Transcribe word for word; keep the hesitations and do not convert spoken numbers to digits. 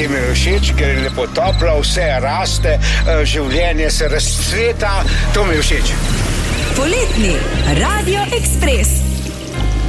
Poletje mi je všeč, ker je lepo toplo, vse raste, življenje se razcveta, to mi je všeč. Poletni Radio Express.